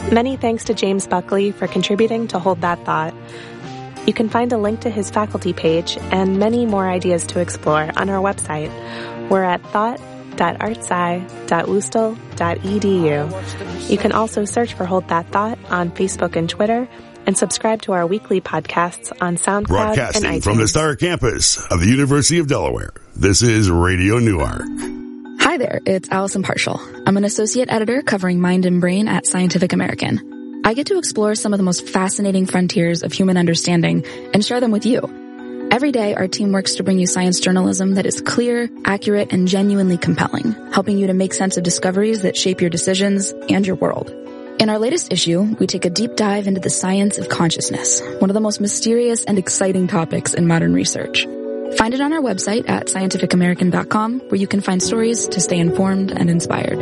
Many thanks to James Buckley for contributing to Hold That Thought. You can find a link to his faculty page and many more ideas to explore on our website. We're at thought.artsci.wustl.edu. You can also search for Hold That Thought on Facebook and Twitter, and subscribe to our weekly podcasts on SoundCloud Broadcasting and iTunes. From the Star Campus of the University of Delaware, this is Radio Newark. Hi there, it's Allison Partial. I'm an associate editor covering mind and brain at Scientific American. I get to explore some of the most fascinating frontiers of human understanding and share them with you. Every day, our team works to bring you science journalism that is clear, accurate, and genuinely compelling, helping you to make sense of discoveries that shape your decisions and your world. In our latest issue, we take a deep dive into the science of consciousness, one of the most mysterious and exciting topics in modern research. Find it on our website at scientificamerican.com, where you can find stories to stay informed and inspired.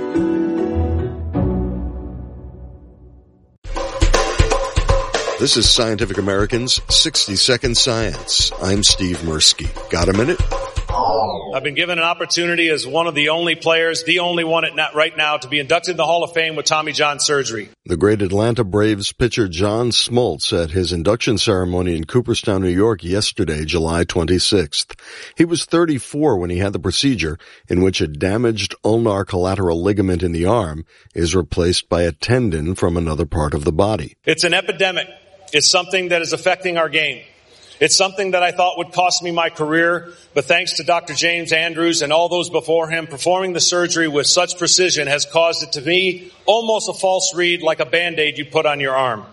This is Scientific American's 60-Second Science. I'm Steve Mirsky. Got a minute? I've been given an opportunity as one of the only players, the only one right now, to be inducted in the Hall of Fame with Tommy John surgery. The great Atlanta Braves pitcher John Smoltz at his induction ceremony in Cooperstown, New York yesterday, July 26th. He was 34 when he had the procedure in which a damaged ulnar collateral ligament in the arm is replaced by a tendon from another part of the body. It's an epidemic. It's something that is affecting our game. It's something that I thought would cost me my career, but thanks to Dr. James Andrews and all those before him, performing the surgery with such precision has caused it to be almost a false read, like a Band-Aid you put on your arm.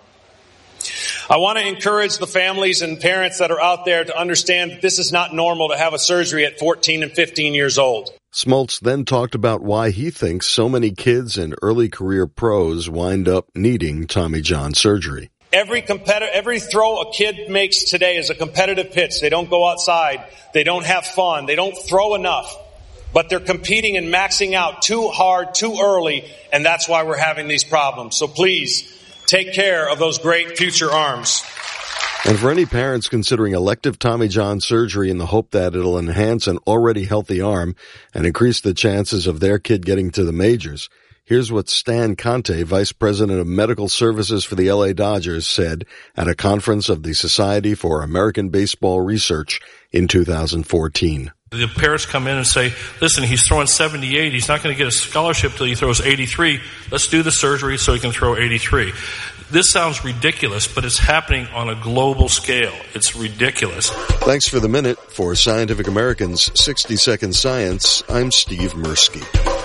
I want to encourage the families and parents that are out there to understand that this is not normal to have a surgery at 14 and 15 years old. Smoltz then talked about why he thinks so many kids and early career pros wind up needing Tommy John surgery. Every throw a kid makes today is a competitive pitch. They don't go outside. They don't have fun. They don't throw enough. But they're competing and maxing out too hard, too early, and that's why we're having these problems. So please, take care of those great future arms. And for any parents considering elective Tommy John surgery in the hope that it'll enhance an already healthy arm and increase the chances of their kid getting to the majors, here's what Stan Conte, Vice President of Medical Services for the LA Dodgers, said at a conference of the Society for American Baseball Research in 2014. The parents come in and say, listen, he's throwing 78. He's not going to get a scholarship till he throws 83. Let's do the surgery so he can throw 83. This sounds ridiculous, but it's happening on a global scale. It's ridiculous. Thanks for the minute. For Scientific American's 60-Second Science, I'm Steve Mirsky.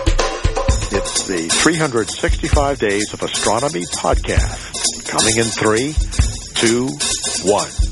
It's the 365 Days of Astronomy podcast. Coming in 3, 2, 1.